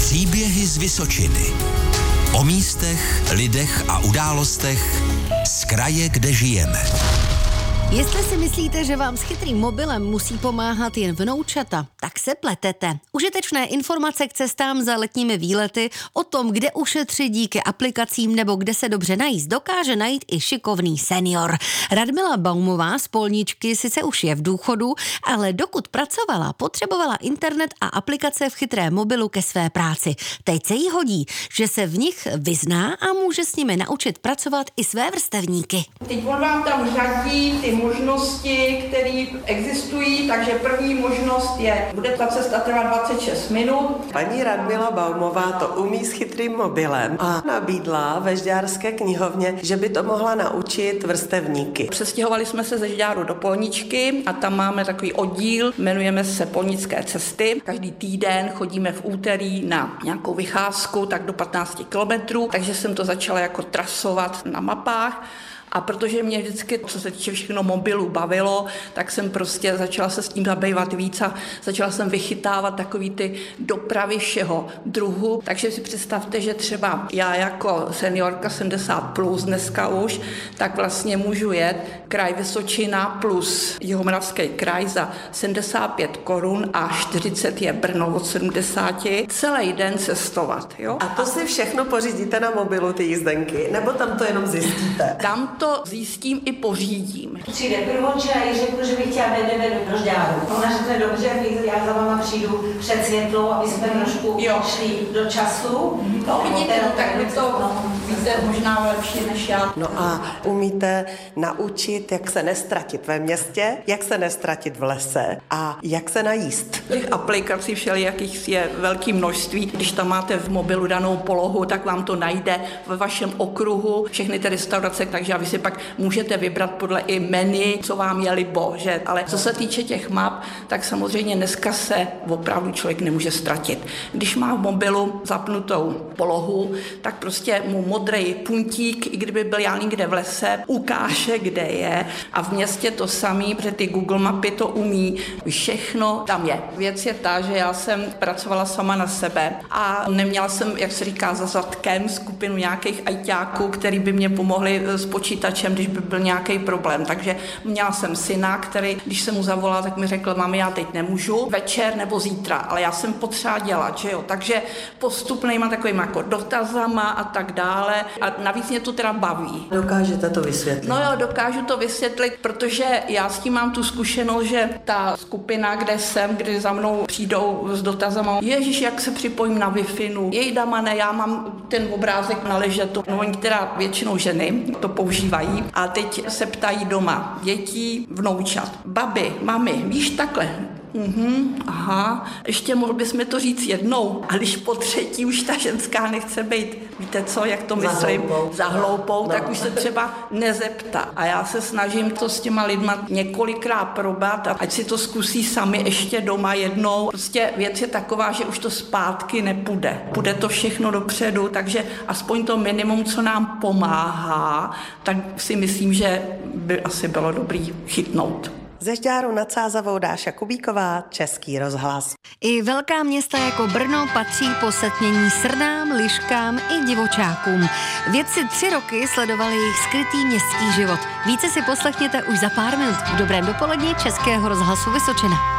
Příběhy z Vysočiny. O místech, lidech a událostech z kraje, kde žijeme. Jestli si myslíte, že vám s chytrým mobilem musí pomáhat jen vnoučata, tak se pletete. Užitečné informace k cestám za letními výlety, o tom, kde ušetřit díky aplikacím nebo kde se dobře najíst, dokáže najít i šikovný senior. Radmila Baumová z Polničky sice už je v důchodu, ale dokud pracovala, potřebovala internet a aplikace v chytrém mobilu ke své práci. Teď se jí hodí, že se v nich vyzná a může s nimi naučit pracovat i své vrstevníky. Teď on vám tam řadí ty možnosti, které existují, takže první možnost bude ta cesta trvat 26 minut. Paní Radmila Baumová to umí s chytrým mobilem a nabídla ve Žďárské knihovně, že by to mohla naučit vrstevníky. Přestěhovali jsme se ze Žďáru do Polničky a tam máme takový oddíl, jmenujeme se Polnické cesty. Každý týden chodíme v úterý na nějakou vycházku, tak do 15 kilometrů, takže jsem to začala jako trasovat na mapách. A protože mě vždycky, co se týče všechno mobilu, bavilo, tak jsem prostě začala se s tím zabývat víc a začala jsem vychytávat takový ty dopravy všeho druhu. Takže si představte, že třeba já jako seniorka 70+, dneska už, tak vlastně můžu jet kraj Vysočina plus Jihomoravský kraj za 75 korun a 40 je Brno od 70, celý den cestovat. Jo? A to si všechno pořídíte na mobilu, ty jízdenky, nebo tam to jenom zjistíte? Tam to zjistím i pořídím. Přijde prvoče a jí řeknu, že bych chtěla jdeme do Žďáru. Ona řekne, dobře, já za váma přijdu před světlou, aby jsme trošku šli do času. No vidíte, tak vy to víte možná lepší než já. No a umíte naučit, jak se nestratit ve městě, jak se nestratit v lese a jak se najíst. Těch aplikací všelijakých je velké množství. Když tam máte v mobilu danou polohu, tak vám to najde ve vašem okruhu, všechny ty restaurace, takže vy si pak můžete vybrat podle i menu, co vám je libo, že? Ale co se týče těch map, tak samozřejmě dneska se opravdu člověk nemůže ztratit. Když má v mobilu zapnutou polohu, tak prostě mu modrý puntík, i kdyby byl já někde v lese, ukáže, kde je. A v městě to samý, protože ty Google mapy to umí, všechno tam je. Věc je ta, že já jsem pracovala sama na sebe a neměla jsem, jak se říká, za zadkem skupinu nějakých ajťáků, který by mě pomohli s počítačem, když by byl nějaký problém. Takže měla jsem syna, který, když jsem mu zavolala, tak mi řekl, mami, já teď nemůžu, večer nebo zítra, ale já jsem potřeba dělat, že jo. Takže postupnýma takovýma jako dotazama a tak dále. A navíc mě to teda baví. Dokážete to vysvětlit? No jo, dokážu to vysvětlit, protože já s tím mám tu zkušenost, že ta skupina, kde jsem, kdy za mnou přijdou s dotazama, ježiš, jak se připojím na Wi-Fi, jejda mane, já mám ten obrázek na ležetu. No oni teda většinou ženy to používají a teď se ptají doma dětí, vnoučat, babi, mami, víš takhle, aha, ještě mohl bys mi to říct jednou, a když po třetí už ta ženská nechce být, víte co, jak to myslím, za hloupou, no. Tak už se třeba nezeptá. A já se snažím to s těma lidma několikrát probrat a ať si to zkusí sami ještě doma jednou. Prostě věc je taková, že už to zpátky nepůjde. Půjde to všechno dopředu, takže aspoň to minimum, co nám pomáhá, tak si myslím, že by asi bylo dobrý chytnout. Ze Žďáru nad Sázavou Dáša Kubíková, Český rozhlas. I velká města jako Brno patří po setmění srnám, liškám i divočákům. Vědci 3 roky sledovali jejich skrytý městský život. Více si poslechněte už za pár minut v dobrém dopoledni Českého rozhlasu Vysočina.